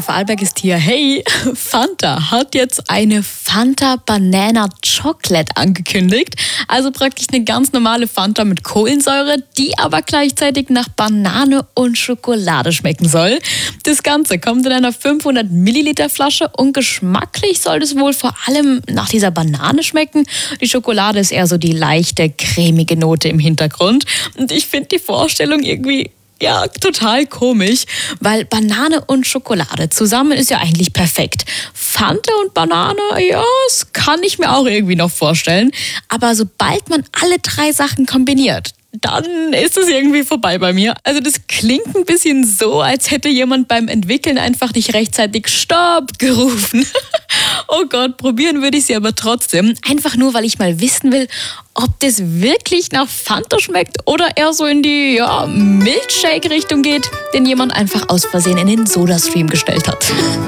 Vorarlberg ist hier. Hey, Fanta hat jetzt eine Fanta Banana Chocolate angekündigt. Also praktisch eine ganz normale Fanta mit Kohlensäure, die aber gleichzeitig nach Banane und Schokolade schmecken soll. Das Ganze kommt in einer 500 Milliliter Flasche und geschmacklich soll es wohl vor allem nach dieser Banane schmecken. Die Schokolade ist eher so die leichte, cremige Note im Hintergrund. Und ich finde die Vorstellung irgendwie total komisch, weil Banane und Schokolade zusammen ist ja eigentlich perfekt. Fanta und Banane, das kann ich mir auch irgendwie noch vorstellen. Aber sobald man alle drei Sachen kombiniert, dann ist es irgendwie vorbei bei mir. Also das klingt ein bisschen so, als hätte jemand beim Entwickeln einfach nicht rechtzeitig Stopp gerufen. Oh Gott, probieren würde ich sie aber trotzdem. Einfach nur, weil ich mal wissen will, ob das wirklich nach Fanta schmeckt oder eher so in die Milkshake-Richtung geht, den jemand einfach aus Versehen in den Sodastream gestellt hat.